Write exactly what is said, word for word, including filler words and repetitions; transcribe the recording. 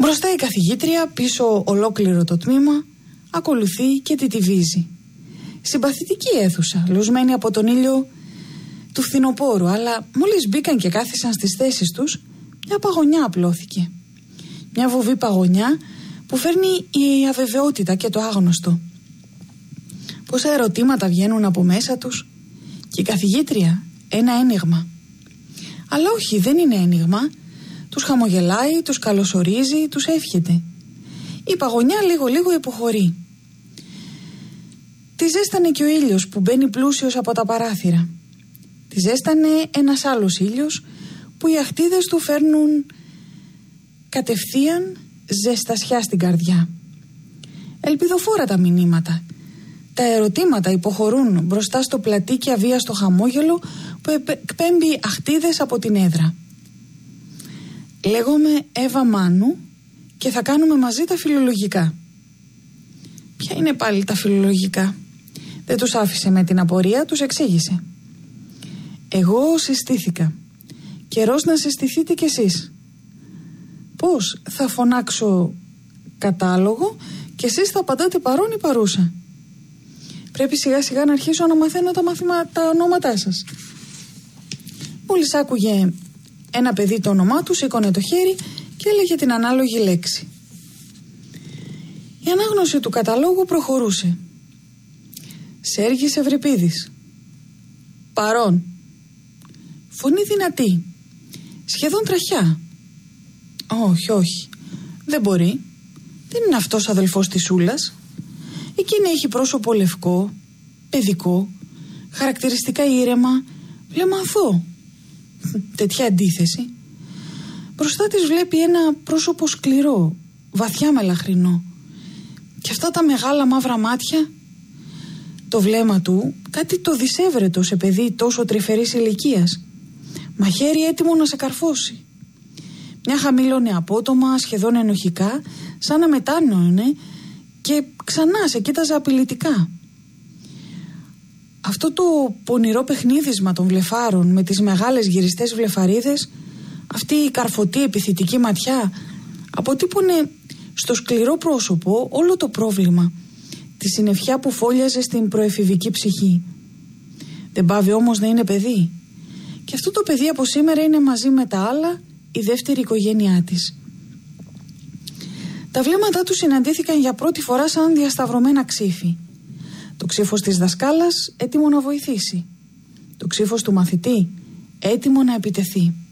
Μπροστά η καθηγήτρια, πίσω ολόκληρο το τμήμα, ακολουθεί και τιτιβίζει. Συμπαθητική αίθουσα, λουσμένη από τον ήλιο του φθινοπόρου, αλλά μόλις μπήκαν και κάθισαν στις θέσεις τους, μια παγωνιά απλώθηκε. Μια βουβή παγωνιά που φέρνει η αβεβαιότητα και το άγνωστο. Πόσα ερωτήματα βγαίνουν από μέσα τους, και η καθηγήτρια ένα ένιγμα. Αλλά όχι, δεν είναι ένιγμα. Τους χαμογελάει, τους καλωσορίζει, τους εύχεται. Η παγωνιά λίγο λίγο υποχωρεί. Τη ζέστανε και ο ήλιος που μπαίνει πλούσιος από τα παράθυρα. Τη ζέστανε ένας άλλος ήλιος που οι αχτίδες του φέρνουν κατευθείαν ζεστασιά στην καρδιά. Ελπιδοφόρα τα μηνύματα. Τα ερωτήματα υποχωρούν μπροστά στο πλατή και αβίαστο χαμόγελο που εκπέμπει αχτίδες από την έδρα. Λέγομαι Εύα Μάνου και θα κάνουμε μαζί τα φιλολογικά. Ποια είναι πάλι τα φιλολογικά? Δεν τους άφησε με την απορία, τους εξήγησε. Εγώ συστήθηκα. Καιρός να συστηθείτε κι εσείς. Πώς? Θα φωνάξω κατάλογο και εσείς θα απαντάτε παρόν ή παρούσα. Πρέπει σιγά σιγά να αρχίσω να μαθαίνω τα, μαθήμα, τα ονόματά σας. Μόλις άκουγε ένα παιδί το όνομά του, σήκωνε το χέρι και έλεγε την ανάλογη λέξη. Η ανάγνωση του καταλόγου προχωρούσε. Σέργης Ευρυπίδης. Παρόν. Φωνή δυνατή. Σχεδόν τραχιά. Όχι, όχι. Δεν μπορεί. Δεν είναι αυτός αδελφός της Σούλας. Εκείνη έχει πρόσωπο λευκό, παιδικό, χαρακτηριστικά ήρεμα, βλέμμα αθώο. Τέτοια αντίθεση. Μπροστά της βλέπει ένα πρόσωπο σκληρό, βαθιά μελαχρινό. Και αυτά τα μεγάλα μαύρα μάτια. Το βλέμμα του κάτι το δυσέβρετο σε παιδί τόσο τρυφερής ηλικίας. Μαχαίρι έτοιμο να σε καρφώσει. Μια χαμήλωνε απότομα, σχεδόν ενοχικά, σαν να μετάνοινε και ξανά σε κοίταζε απειλητικά. Αυτό το πονηρό παιχνίδισμα των βλεφάρων με τις μεγάλες γυριστές βλεφαρίδες, αυτή η καρφωτή επιθετική ματιά, αποτύπωνε στο σκληρό πρόσωπο όλο το πρόβλημα, τη συννεφιά που φόλιαζε στην προεφηβική ψυχή. Δεν πάβει όμως να είναι παιδί. Και αυτό το παιδί από σήμερα είναι μαζί με τα άλλα η δεύτερη οικογένειά της. Τα βλέμματά του συναντήθηκαν για πρώτη φορά σαν διασταυρωμένα ξύφη. Το ξύφος της δασκάλας έτοιμο να βοηθήσει. Το ξύφος του μαθητή έτοιμο να επιτεθεί.